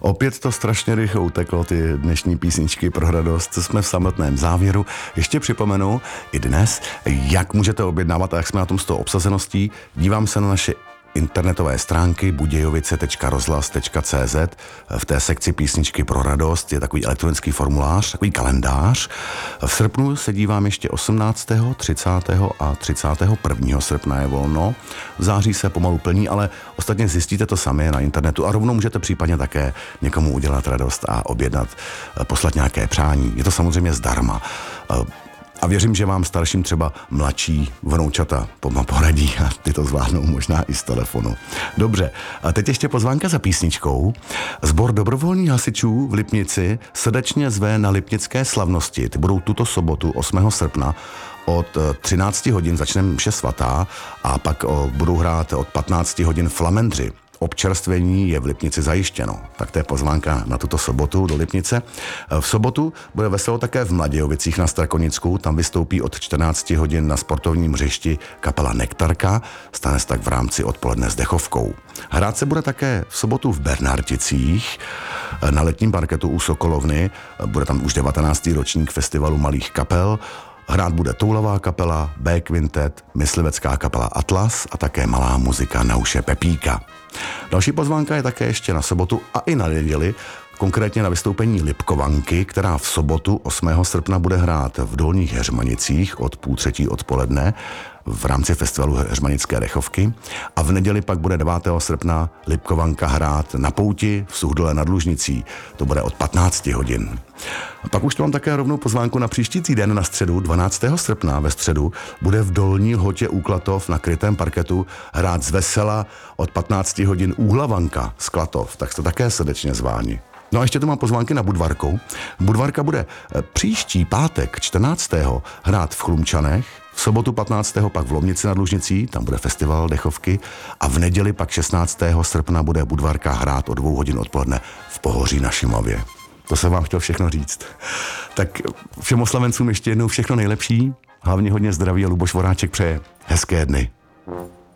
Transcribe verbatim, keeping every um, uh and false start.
Opět to strašně rychle uteklo, ty dnešní písničky pro radost. Jsme v samotném závěru. Ještě připomenu i dnes, jak můžete objednávat a jak jsme na tom s tou obsazeností. Dívám se na naše internetové stránky budějovice tečka rozhlas tečka cé zet. V té sekci písničky pro radost je takový elektronický formulář, takový kalendář. V srpnu se dívám ještě osmnáctého, třicátého a třicátého prvního srpna je volno. V září se pomalu plní, ale ostatně zjistíte to sami na internetu a rovnou můžete případně také někomu udělat radost a objednat, poslat nějaké přání. Je to samozřejmě zdarma. A věřím, že vám starším třeba mladší vnoučata poradí a ty to zvládnou možná i z telefonu. Dobře, a teď ještě pozvánka za písničkou. Sbor dobrovolných hasičů v Lipnici srdečně zve na lipnické slavnosti. Ty budou tuto sobotu osmého srpna od třinácti hodin začne mše svatá a pak budou hrát od patnácti hodin flamendři. Občerstvení je v Lipnici zajištěno. Tak to je pozvánka na tuto sobotu do Lipnice. V sobotu bude veselo také v Mladějovicích na Strakonicku. Tam vystoupí od čtrnácti hodin na sportovním hřišti kapela Nektarka. Stane se tak v rámci odpoledne s dechovkou. Hrát se bude také v sobotu v Bernarticích na letním parketu u Sokolovny. Bude tam už devatenáctý ročník festivalu malých kapel. Hrát bude toulavá kapela, B kvintet, myslivecká kapela Atlas a také malá muzika na uše Pepíka. Další pozvánka je také ještě na sobotu a i na neděli, konkrétně na vystoupení Lipkovanky, která v sobotu osmého srpna bude hrát v Dolních Heřmanicích od půl třetí odpoledne v rámci festivalu Heřmanické dechovky a v neděli pak bude devátého srpna Lipkovanka hrát na Pouti v Suchdole nad Lužnicí. To bude od patnácti hodin. A pak už tu mám také rovnou pozvánku na příští týden na středu, dvanáctého srpna ve středu, bude v Dolní Lhotě u Klatov na krytém parketu hrát z vesela od patnácti hodin Úhlavanka z Klatov, tak jste také srdečně zváni. No a ještě tu mám pozvánky na Budvarku. Budvarka bude příští pátek čtrnáctého hrát v Chlumčanech, v sobotu patnáctého pak v Lomnici nad Lužnicí, tam bude festival dechovky a v neděli pak šestnáctého srpna bude Budvarka hrát o dvou hodin odpoledne v Pohoří na Šumavě. To jsem vám chtěl všechno říct. Tak všem oslavencům ještě jednou všechno nejlepší, hlavně hodně zdraví a Luboš Voráček přeje hezké dny.